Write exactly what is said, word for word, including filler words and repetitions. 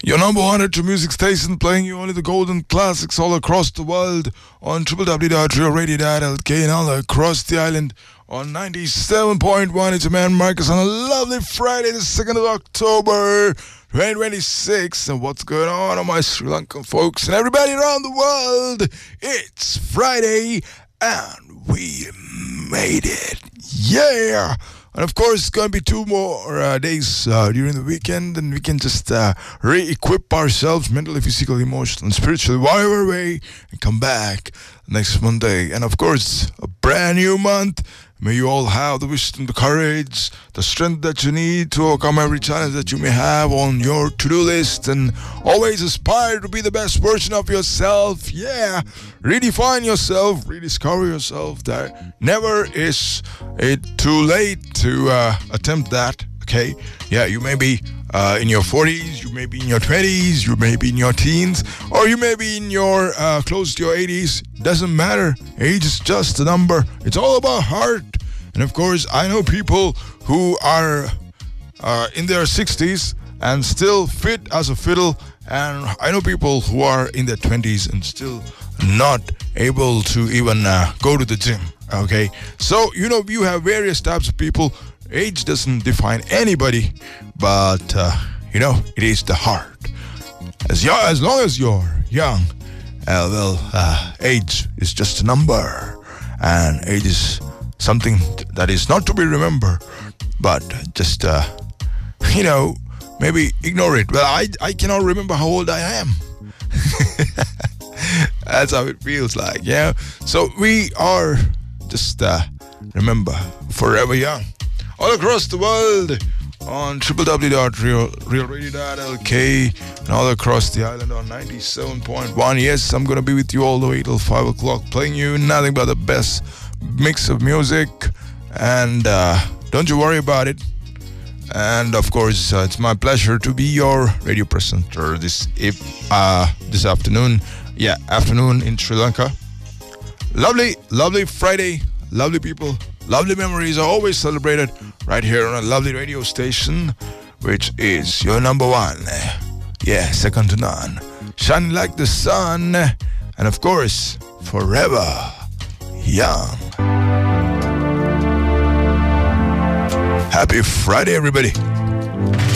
Your number one hit music station, playing you only the golden classics all across the world on w w w dot real radio dot l k and all across the island on ninety-seven point one. It's your man Marcus on a lovely Friday, the second of October, twenty twenty-six. And what's going on, all my Sri Lankan folks and everybody around the world? It's Friday and we made it. Yeah! And of course, it's going to be two more uh, days uh, during the weekend, and we can just uh, re-equip ourselves mentally, physically, emotionally, and spiritually, whatever way, and come back next Monday. And of course, a brand new month. May you all have the wisdom, the courage, the strength that you need to overcome every challenge that you may have on your to-do list, and always aspire to be the best version of yourself. Yeah, redefine yourself, rediscover yourself. There never is it too late to uh, attempt that, okay? Yeah, you may be uh, in your forties, you may be in your twenties, you may be in your teens, or you may be in your uh, close to your eighties. Doesn't matter. Age is just a number. It's all about heart. And of course, I know people who are uh, in their sixties and still fit as a fiddle, and I know people who are in their twenties and still not able to even uh, go to the gym. Okay, so you know, you have various types of people. Age doesn't define anybody, but uh, you know, it is the heart. As young, as long as you're young, uh, well, uh, age is just a number, and age is something that is not to be remembered, but just uh, you know, maybe ignore it. Well, I I cannot remember how old I am. That's how it feels like, yeah. So we are just uh, remember, forever young. All across the world on w w w dot real radio dot l k and all across the island on ninety-seven point one. Yes, I'm going to be with you all the way till five o'clock, playing you nothing but the best mix of music. And uh, don't you worry about it. And of course, uh, it's my pleasure to be your radio presenter this if, uh, this afternoon. Yeah, afternoon in Sri Lanka. Lovely, lovely Friday. Lovely people, lovely memories are always celebrated right here on a lovely radio station, which is your number one. Yeah, second to none. Shining like the sun, and of course, forever young. Happy Friday, everybody.